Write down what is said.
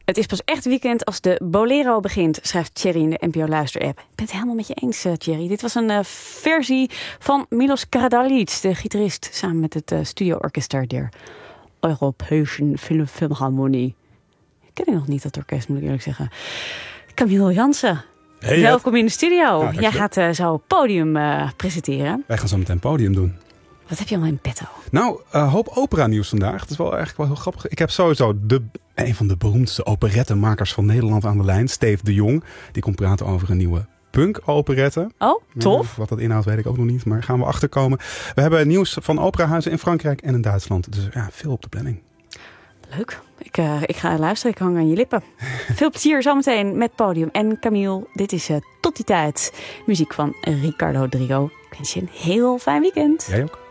Het is pas echt weekend als de Bolero begint, schrijft Thierry in de NPO Luister-app. Ik ben het helemaal met je eens, Thierry. Dit was een versie van Milos Karadzic, de gitarist, samen met het studio-orkester der Europäischen Philharmonie. Ik ken nog niet, dat orkest, moet ik eerlijk zeggen. Camille Jansen, welkom in de studio. Jij gaat zo het podium presenteren. Wij gaan zo meteen een podium doen. Wat heb je allemaal in petto? Nou, hoop opera nieuws vandaag. Het is wel eigenlijk wel heel grappig. Ik heb sowieso een van de beroemdste operettenmakers van Nederland aan de lijn, Steve de Jong. Die komt praten over een nieuwe punk-operette. Oh, tof. Wat dat inhoudt weet ik ook nog niet, maar gaan we achterkomen. We hebben nieuws van operahuizen in Frankrijk en in Duitsland. Dus ja, veel op de planning. Leuk. Ik ga luisteren. Ik hang aan je lippen. Veel plezier zometeen met Podium. En Camille, dit is Tot die tijd. Muziek van Ricardo Drigo. Ik wens je een heel fijn weekend. Jij ook.